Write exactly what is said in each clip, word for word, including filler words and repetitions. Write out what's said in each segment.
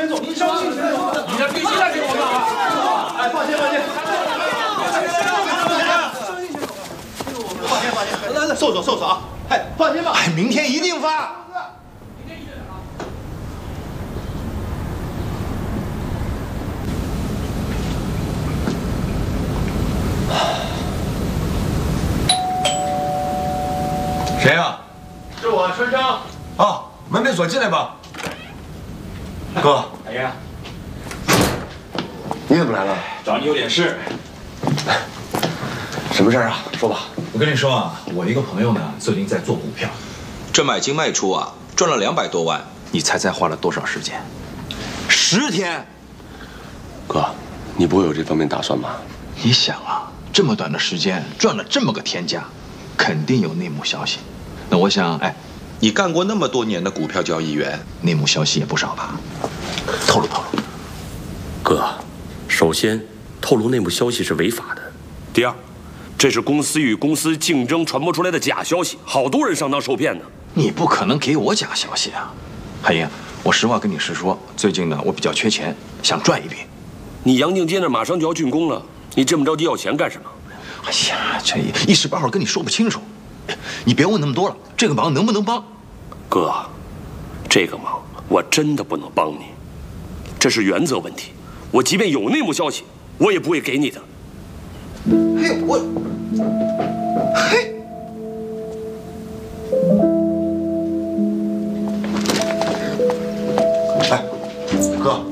权总，您相信权总，你的必须来给我们啊！哎，放心放心，放心放心放心，来来，收手收手啊！哎，放心吧， 哎，明天一定发。 谁呀、啊？ 是我春生。 啊，门没锁，进来吧。哥， 哎呀， 你怎么来了？ 找你有点事。 什么事儿啊？说吧。 我跟你说啊，我一个朋友呢，最近在做股票， 这买进卖出啊，赚了两百多万。你猜猜花了多少时间？ 十天。 哥，你不会有这方面打算吧？ 你想啊，这么短的时间赚了这么个天价，肯定有内幕消息。那我想，哎，你干过那么多年的股票交易员，内幕消息也不少吧？透露透露。 哥，首先，透露内幕消息是违法的。第二，这是公司与公司竞争传播出来的假消息，好多人上当受骗呢。 你不可能给我假消息啊，海英，我实话跟你实说，最近呢，我比较缺钱，想赚一笔。 你杨静街那马上就要竣工了，你这么着急要钱干什么？ 哎呀，这一时半会儿跟你说不清楚。你别问那么多了，这个忙能不能帮？ 哥，这个忙我真的不能帮你，这是原则问题。我即便有内幕消息，我也不会给你的。 嘿，我，嘿， 哎，哥。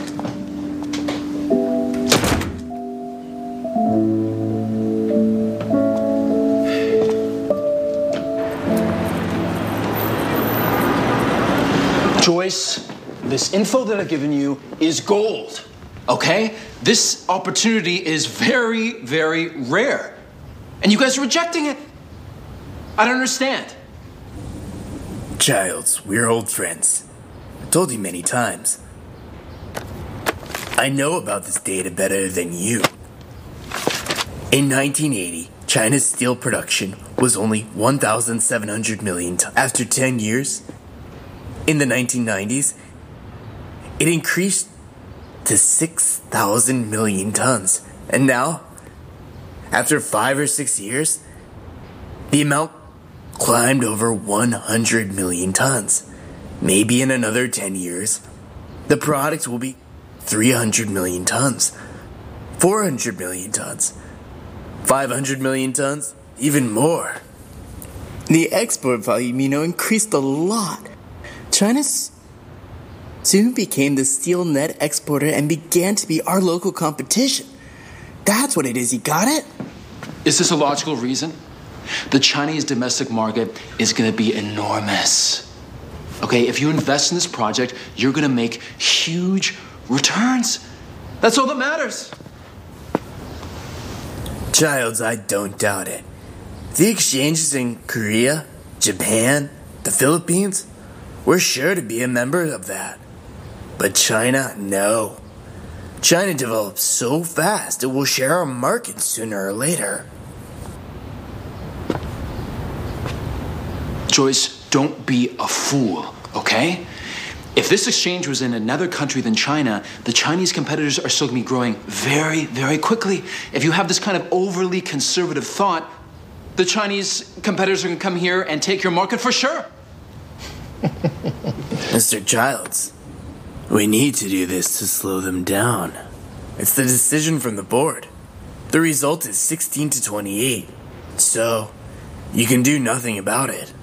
Joyce, this info that I've given you is gold, okay? This opportunity is very, very rare. And you guys are rejecting it. I don't understand. Childs, we're old friends. I told you many times. I know about this data better than you. In nineteen eighty, China's steel production was only one thousand seven hundred million tons. After ten years, in the nineteen nineties, it increased to six thousand million tons. And now, after five or six years, the amount climbed over one hundred million tons. Maybe in another ten years, the product will be three hundred million tons, four hundred million tons, five hundred million tons, even more. The export volume, you know, increased a lot. China soon became the steel net exporter and began to be our local competition. That's what it is, you got it? Is this a logical reason? The Chinese domestic market is going to be enormous. Okay, if you invest in this project, you're going to make huge returns. That's all that matters. Childs, I don't doubt it. The exchanges in Korea, Japan, the Philippines, we're sure to be a member of that. But China, no. China develops so fast it will share our market sooner or later. Joyce, don't be a fool, okay? If this exchange was in another country than China, the Chinese competitors are still going to be growing very, very quickly. If you have this kind of overly conservative thought, the Chinese competitors are going to come here and take your market for sure. Mister Childs, we need to do this to slow them down. It's the decision from the board. The result is sixteen to twenty-eight. So, you can do nothing about it.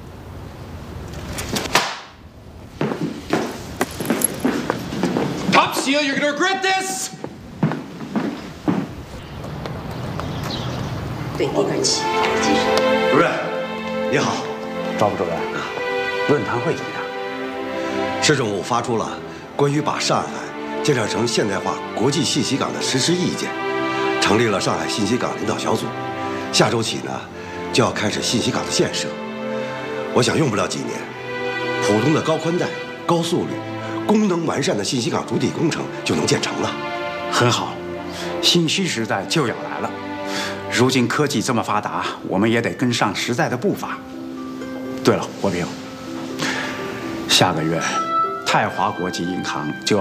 Top Seal, you're going to regret this! 对那个企业的技术。 主任，你好。 赵副主任，论坛会怎么样？ 市政府发出了关于把上海建设成现代化国际信息港的实施意见，成立了上海信息港领导小组。下周起呢，就要开始信息港的建设。我想用不了几年，普通的高宽带、高速率、功能完善的信息港主体工程就能建成了。 很好，信息时代就要来了。如今科技这么发达，我们也得跟上时代的步伐。对了，国平，下个月泰华国际银行就要